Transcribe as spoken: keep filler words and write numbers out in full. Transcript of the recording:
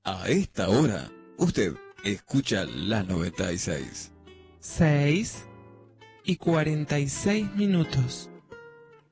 A esta hora, usted escucha la noventa y seis. Seis y cuarenta y seis minutos.